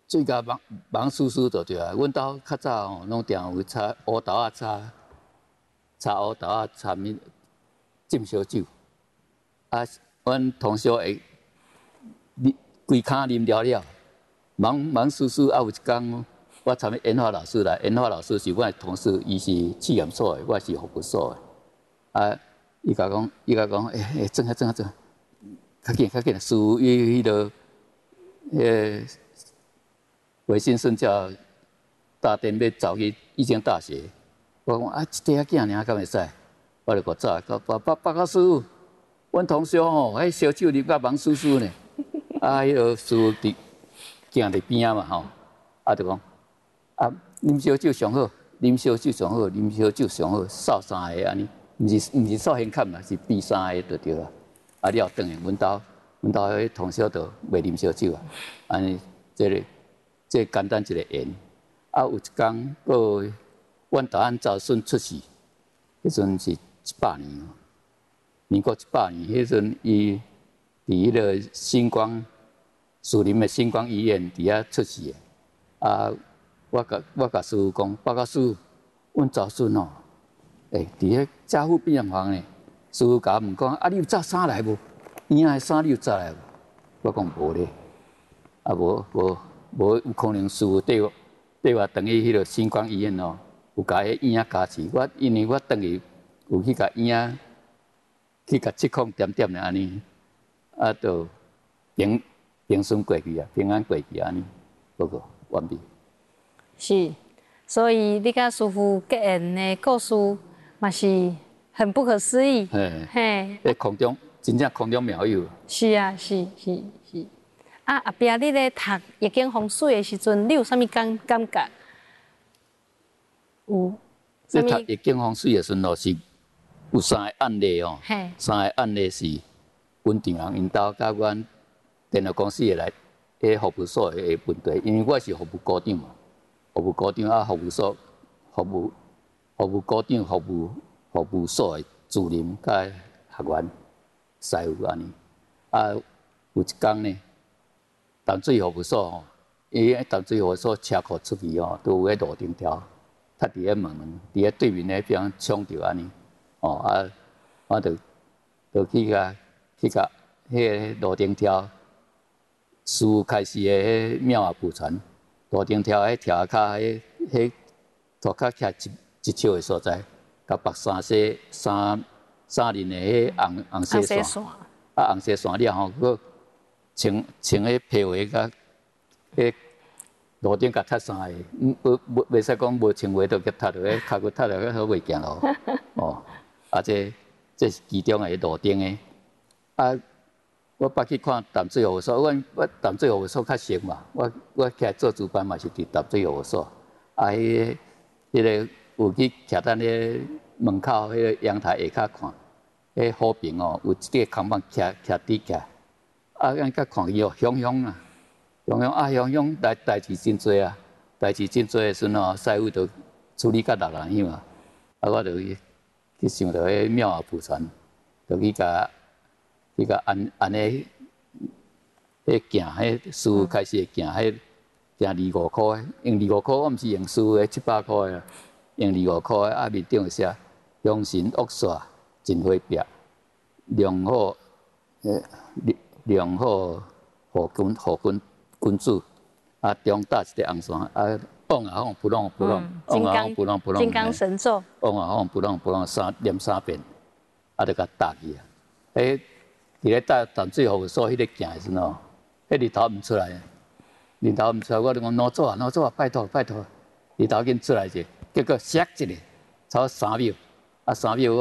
最佳忙叔叔就对啊。阮兜较早吼，拢定有炒乌豆仔炒乌豆仔炒面浸烧酒。啊，阮同学会规骹啉了了。忙叔叔啊，有一天我参研发老师来，研发老师是阮的同事，伊是试验所的，我是服务所的。啊，伊甲讲，转啊，较紧，师傅伊迄落，维新圣教大殿要走去义经大学，我讲啊，一块仔囝尔，敢会使？我就走，报告师傅，阮同学吼，迄烧酒啉甲忙叔叔呢。啊，迄个师傅伫行伫边仔嘛吼，啊就讲啊，啉烧酒上好，啉烧酒上好，啉烧酒上好，扫三下安尼，毋是扫现砍啦，是比三下就对啦。啊，了转去阮兜迄同学就袂啉烧酒啊，安尼这简单一个缘。啊，有一天个阮大汉早孙出世，迄阵是100年，民国100年，迄阵伊伫迄个星光树林的星光医院伫遐出世的。啊，我甲师傅讲，报告师傅，阮早孙哦，伫遐家父病房呢。师傅甲我问讲，啊，你有扎衫来无？婴仔的衫你有扎来无？我讲无咧，啊无有可能师傅缀我转去迄个星光医院哦，有甲迄婴仔加持。因为我转去有去甲婴仔去甲测控点咧安尼，啊，就平顺过去啊，平安过去安尼，报告完毕。 是，所以你甲师傅结缘的故事嘛是很不可思议。嘿， 在空中真正空中妙有。是啊，是。啊，后壁你咧读易经风水的时阵，你有啥物感觉？有。 你读易经风水的时阵哦，是有3个案例哦。3个案例是阮丈人因兜甲阮电脑公司的来服务所的问题，因为我是服务股长嘛，服务股长啊，服务股长服务所的主任甲学员师傅安尼。啊，有一天呢。淡水服务所吼，伊淡水服务所车库出去吼，都有迄路灯条，插伫迄门，伫迄对面迄边冲着安尼，哦啊，我就去甲迄个路灯条，师傅开始的迄庙啊补传，路灯条迄条骹迄涂骹徛一尺的所在，甲白三色三轮的迄红色线，啊红色线了吼，佮穿迄皮鞋甲迄路顶甲踢3个，袂使讲无穿鞋就甲踢落去，脚骨踢落去好袂行咯。哦，啊这是其中的路顶的。啊，我捌去看淡水服务所，我淡水服务所较熟嘛，我起来做主办嘛是伫淡水服务所。啊，迄个有去徛咱咧门口迄个阳台下骹看，迄好评哦，有一个看板徛底徛。啊，咱甲看伊哦，汹汹啊，汹汹代志真多啊，代志真多的时阵哦，师傅就处理甲6人去嘛，啊，我就去想到迄庙后补传，就去甲按迄行，迄师傅开始行，迄行25块的，用25块，我毋是用师傅的700块的，用25块的，啊面顶有写凶神恶煞真会拼，良好护君主，啊中搭一个红线，啊往啊往不浪， 金刚神咒， 往啊往不浪念3遍，啊就甲搭去啊。伫咧搭淡水服务所迄个行的时阵哦，迄日头毋出来，我就讲老祖啊，拜托，日头紧出来者，结果闪一个，差3秒，啊3秒。